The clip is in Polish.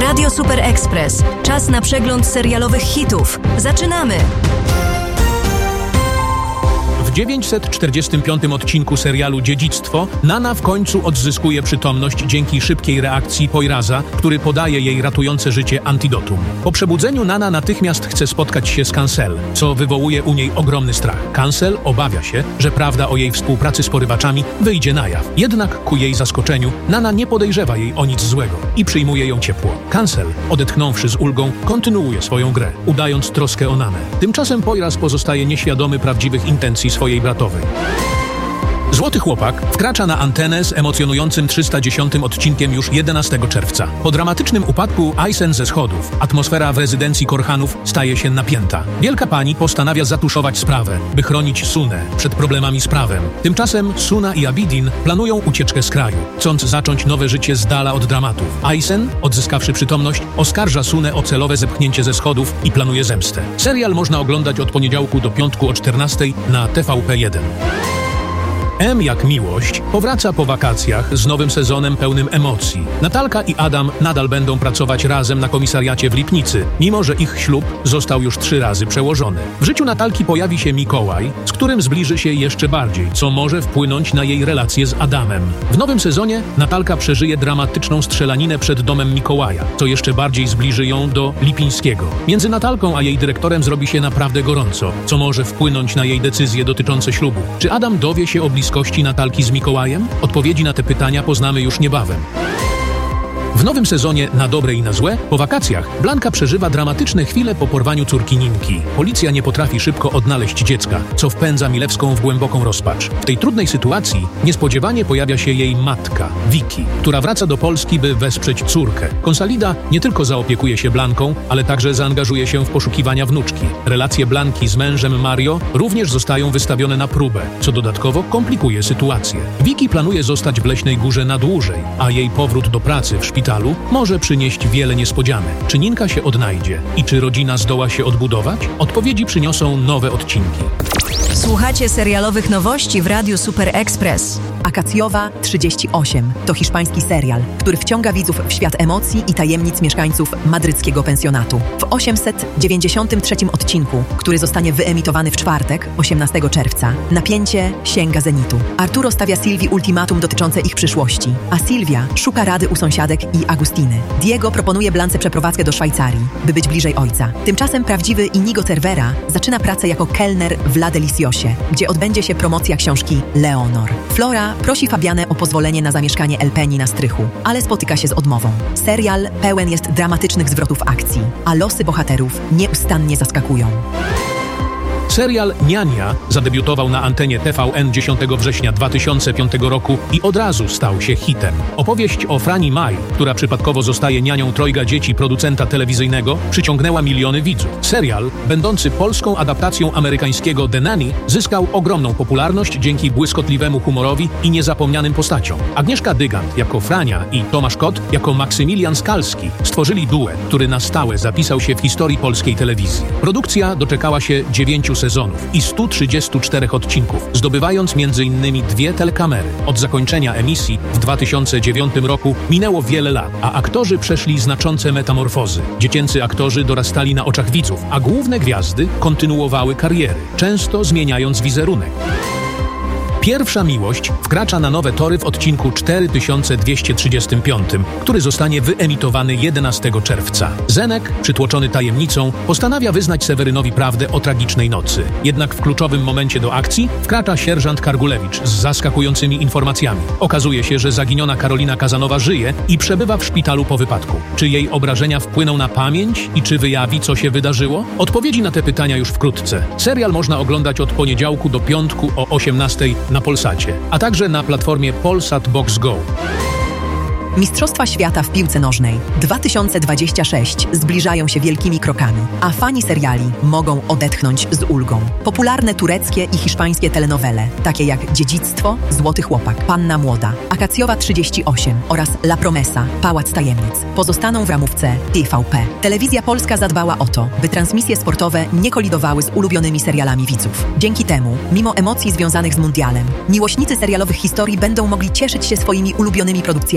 Radio Super Express. Czas na przegląd serialowych hitów. Zaczynamy! W 945 odcinku serialu Dziedzictwo Nana w końcu odzyskuje przytomność dzięki szybkiej reakcji Poiraza, który podaje jej ratujące życie antidotum. Po przebudzeniu Nana natychmiast chce spotkać się z Cancel, co wywołuje u niej ogromny strach. Cancel obawia się, że prawda o jej współpracy z porywaczami wyjdzie na jaw. Jednak ku jej zaskoczeniu Nana nie podejrzewa jej o nic złego i przyjmuje ją ciepło. Cancel, odetchnąwszy z ulgą, kontynuuje swoją grę, udając troskę o Nanę. Tymczasem Poiraz pozostaje nieświadomy prawdziwych intencji swojej bratowej. Złoty Chłopak wkracza na antenę z emocjonującym 310 odcinkiem już 11 czerwca. Po dramatycznym upadku Aysen ze schodów, atmosfera w rezydencji Korhanów staje się napięta. Wielka pani postanawia zatuszować sprawę, by chronić Sunę przed problemami z prawem. Tymczasem Suna i Abidin planują ucieczkę z kraju, chcąc zacząć nowe życie z dala od dramatów. Aysen, odzyskawszy przytomność, oskarża Sunę o celowe zepchnięcie ze schodów i planuje zemstę. Serial można oglądać od poniedziałku do piątku o 14:00 na TVP1. M jak miłość powraca po wakacjach z nowym sezonem pełnym emocji. Natalka i Adam nadal będą pracować razem na komisariacie w Lipnicy, mimo że ich ślub został już 3 razy przełożony. W życiu Natalki pojawi się Mikołaj, z którym zbliży się jeszcze bardziej, co może wpłynąć na jej relację z Adamem. W nowym sezonie Natalka przeżyje dramatyczną strzelaninę przed domem Mikołaja, co jeszcze bardziej zbliży ją do Lipińskiego. Między Natalką a jej dyrektorem zrobi się naprawdę gorąco, co może wpłynąć na jej decyzje dotyczące ślubu. Czy Adam dowie się o bliskości Natalki z Mikołajem? Odpowiedzi na te pytania poznamy już niebawem. W nowym sezonie Na dobre i na złe, po wakacjach, Blanka przeżywa dramatyczne chwile po porwaniu córki Ninki. Policja nie potrafi szybko odnaleźć dziecka, co wpędza Milewską w głęboką rozpacz. W tej trudnej sytuacji niespodziewanie pojawia się jej matka, Vicky, która wraca do Polski, by wesprzeć córkę. Konsalida nie tylko zaopiekuje się Blanką, ale także zaangażuje się w poszukiwania wnuczki. Relacje Blanki z mężem Mario również zostają wystawione na próbę, co dodatkowo komplikuje sytuację. Vicky planuje zostać w Leśnej Górze na dłużej, a jej powrót do pracy w szpitalu może przynieść wiele niespodzianek. Czy Ninka się odnajdzie i czy rodzina zdoła się odbudować? Odpowiedzi przyniosą nowe odcinki. Słuchacie serialowych nowości w Radiu Super Express. Akacjowa 38 to hiszpański serial, który wciąga widzów w świat emocji i tajemnic mieszkańców madryckiego pensjonatu. W 893 odcinku, który zostanie wyemitowany w czwartek, 18 czerwca, napięcie sięga zenitu. Arturo stawia Silvii ultimatum dotyczące ich przyszłości, a Silvia szuka rady u sąsiadek i Agustiny. Diego proponuje Blance przeprowadzkę do Szwajcarii, by być bliżej ojca. Tymczasem prawdziwy Inigo Cervera zaczyna pracę jako kelner w La Deliciosie, gdzie odbędzie się promocja książki Leonor. Flora prosi Fabianę o pozwolenie na zamieszkanie Elpeni na strychu, ale spotyka się z odmową. Serial pełen jest dramatycznych zwrotów akcji, a losy bohaterów nieustannie zaskakują. Serial Niania zadebiutował na antenie TVN 10 września 2005 roku i od razu stał się hitem. Opowieść o Frani Maj, która przypadkowo zostaje nianią 3 dzieci producenta telewizyjnego, przyciągnęła miliony widzów. Serial, będący polską adaptacją amerykańskiego The Nanny, zyskał ogromną popularność dzięki błyskotliwemu humorowi i niezapomnianym postaciom. Agnieszka Dygant jako Frania i Tomasz Kot jako Maksymilian Skalski stworzyli duet, który na stałe zapisał się w historii polskiej telewizji. Produkcja doczekała się 9 sezonów i 134 odcinków, zdobywając m.in. 2 telekamery. Od zakończenia emisji w 2009 roku minęło wiele lat, a aktorzy przeszli znaczące metamorfozy. Dziecięcy aktorzy dorastali na oczach widzów, a główne gwiazdy kontynuowały kariery, często zmieniając wizerunek. Pierwsza miłość wkracza na nowe tory w odcinku 4235, który zostanie wyemitowany 11 czerwca. Zenek, przytłoczony tajemnicą, postanawia wyznać Sewerynowi prawdę o tragicznej nocy. Jednak w kluczowym momencie do akcji wkracza sierżant Kargulewicz z zaskakującymi informacjami. Okazuje się, że zaginiona Karolina Kazanowa żyje i przebywa w szpitalu po wypadku. Czy jej obrażenia wpłyną na pamięć i czy wyjawi, co się wydarzyło? Odpowiedzi na te pytania już wkrótce. Serial można oglądać od poniedziałku do piątku o 18:00 na Polsacie, a także na platformie Polsat Box Go. Mistrzostwa Świata w piłce nożnej 2026 zbliżają się wielkimi krokami, a fani seriali mogą odetchnąć z ulgą. Popularne tureckie i hiszpańskie telenowele, takie jak Dziedzictwo, Złoty Chłopak, Panna Młoda, Akacjowa 38 oraz La Promesa, Pałac Tajemnic, pozostaną w ramówce TVP. Telewizja Polska zadbała o to, by transmisje sportowe nie kolidowały z ulubionymi serialami widzów. Dzięki temu, mimo emocji związanych z mundialem, miłośnicy serialowych historii będą mogli cieszyć się swoimi ulubionymi produkcjami.